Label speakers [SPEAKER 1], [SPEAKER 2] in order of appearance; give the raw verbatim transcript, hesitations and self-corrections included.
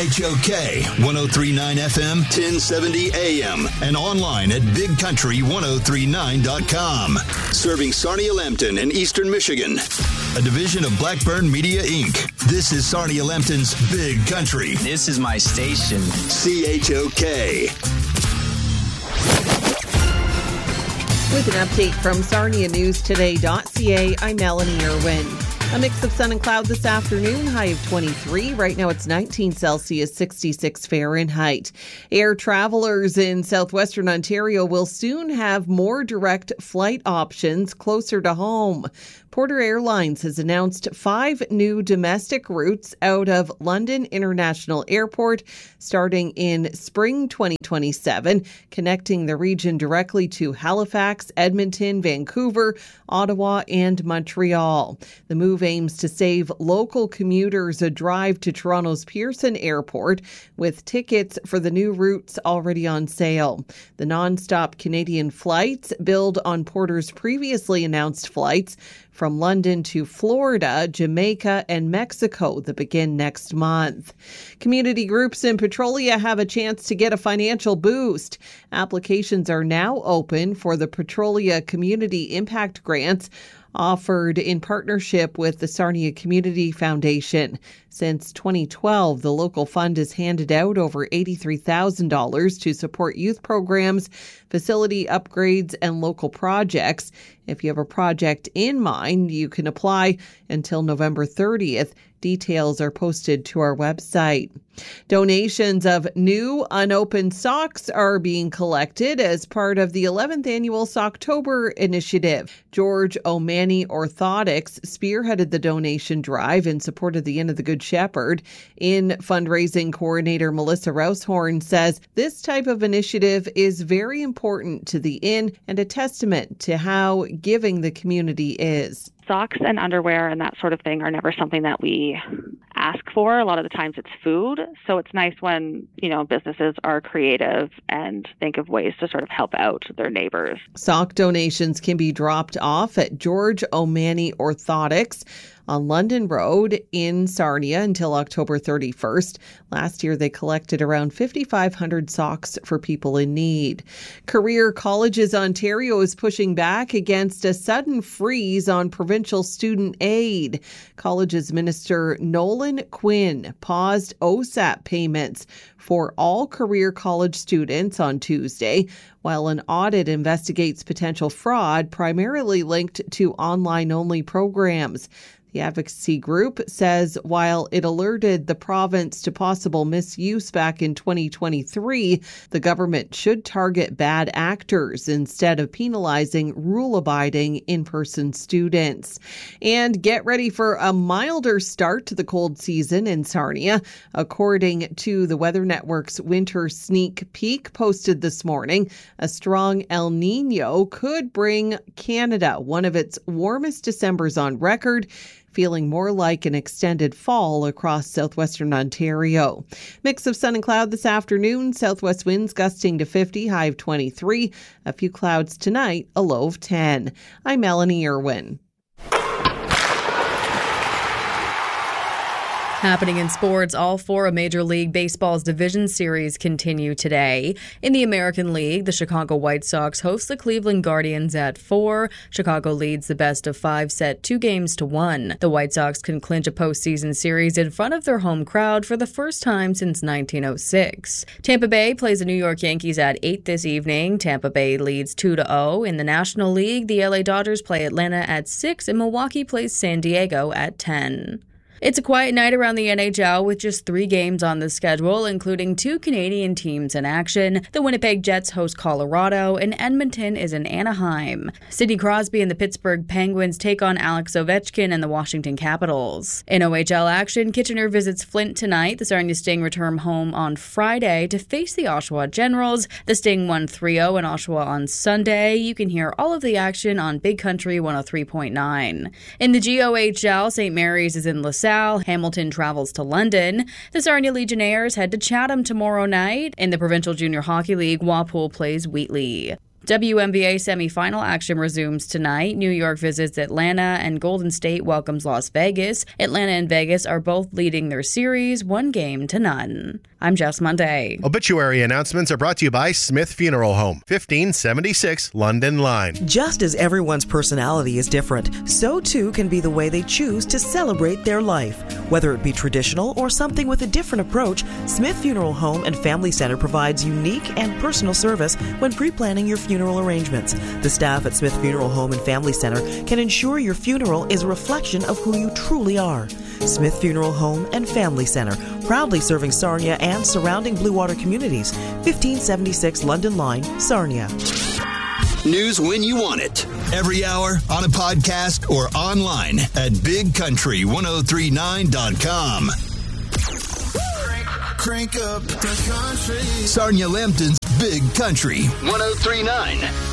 [SPEAKER 1] H O K, one oh three point nine F M, ten seventy A M, and online at big country ten thirty-nine dot com. Serving Sarnia-Lambton and Eastern Michigan. A division of Blackburn Media, Incorporated. This is Sarnia-Lambton's Big Country.
[SPEAKER 2] This is my station.
[SPEAKER 1] C H O K.
[SPEAKER 3] With an update from Sarnia News Today dot C A, I'm Melanie Irwin. A mix of sun and cloud this afternoon, high of twenty-three. Right now it's nineteen Celsius, sixty-six Fahrenheit. Air travelers in southwestern Ontario will soon have more direct flight options closer to home. Porter Airlines has announced five new domestic routes out of London International Airport starting in spring twenty twenty-seven, connecting the region directly to Halifax, Edmonton, Vancouver, Ottawa, and Montreal. The move aims to save local commuters a drive to Toronto's Pearson Airport, with tickets for the new routes already on sale. The non-stop Canadian flights build on Porter's previously announced flights from London to Florida, Jamaica, and Mexico that begin next month. Community groups in Petrolia have a chance to get a financial boost. Applications are now open for the Petrolia Community Impact Grants, offered in partnership with the Sarnia Community Foundation. Since twenty twelve, the local fund has handed out over eighty-three thousand dollars to support youth programs, facility upgrades, and local projects. If you have a project in mind, you can apply until November thirtieth. Details are posted to our website. Donations of new unopened socks are being collected as part of the eleventh annual Socktober initiative. George O'Mani Orthotics spearheaded the donation drive in support of the Inn of the Good Shepherd. In fundraising coordinator Melissa Rousehorn says this type of initiative is very important to the Inn and a testament to how giving the community is.
[SPEAKER 4] Socks and underwear and that sort of thing are never something that we ask for. A lot of the times it's food. So it's nice when, you know, businesses are creative and think of ways to sort of help out their neighbors.
[SPEAKER 3] Sock donations can be dropped off at George O'Mani Orthotics on London Road in Sarnia until October thirty-first. Last year, they collected around fifty-five hundred socks for people in need. Career Colleges Ontario is pushing back against a sudden freeze on provincial student aid. Colleges Minister Nolan Quinn paused O S A P payments for all career college students on Tuesday, while an audit investigates potential fraud primarily linked to online-only programs. The advocacy group says while it alerted the province to possible misuse back in twenty twenty-three, the government should target bad actors instead of penalizing rule-abiding in-person students. And get ready for a milder start to the cold season in Sarnia. According to the Weather Network's winter sneak peek posted this morning, a strong El Nino could bring Canada one of its warmest Decembers on record, feeling more like an extended fall across southwestern Ontario. Mix of sun and cloud this afternoon, southwest winds gusting to fifty, high of twenty-three. A few clouds tonight, a low of ten. I'm Melanie Irwin.
[SPEAKER 5] Happening in sports, all four of Major League Baseball's division series continue today. In the American League, the Chicago White Sox host the Cleveland Guardians at four. Chicago leads the best of five set two games to one. The White Sox can clinch a postseason series in front of their home crowd for the first time since nineteen oh six. Tampa Bay plays the New York Yankees at eight this evening. Tampa Bay leads two to oh. In the National League, the L A Dodgers play Atlanta at six and Milwaukee plays San Diego at ten. It's a quiet night around the N H L with just three games on the schedule, including two Canadian teams in action. The Winnipeg Jets host Colorado, and Edmonton is in Anaheim. Sidney Crosby and the Pittsburgh Penguins take on Alex Ovechkin and the Washington Capitals. In O H L action, Kitchener visits Flint tonight. The Sarnia Sting return home on Friday to face the Oshawa Generals. The Sting won three oh in Oshawa on Sunday. You can hear all of the action on Big Country one oh three point nine. In the G O H L, Saint Mary's is in LaSalle. Hamilton travels to London. The Sarnia Legionnaires head to Chatham tomorrow night. In the Provincial Junior Hockey League, Walpole plays Wheatley. W N B A semifinal action resumes tonight. New York visits Atlanta and Golden State welcomes Las Vegas. Atlanta and Vegas are both leading their series one game to none. I'm Jess Monday.
[SPEAKER 2] Obituary announcements are brought to you by Smith Funeral Home, fifteen seventy-six London Line.
[SPEAKER 6] Just as everyone's personality is different, so too can be the way they choose to celebrate their life. Whether it be traditional or something with a different approach, Smith Funeral Home and Family Center provides unique and personal service when pre-planning your funeral arrangements. The staff at Smith Funeral Home and Family Center can ensure your funeral is a reflection of who you truly are. Smith Funeral Home and Family Center, proudly serving Sarnia and surrounding Blue Water communities. fifteen seventy-six London Line, Sarnia.
[SPEAKER 1] News when you want it. Every hour, on a podcast, or online at big country ten thirty-nine dot com. Crank up the country. Sarnia Lambton's Big Country ten thirty-nine.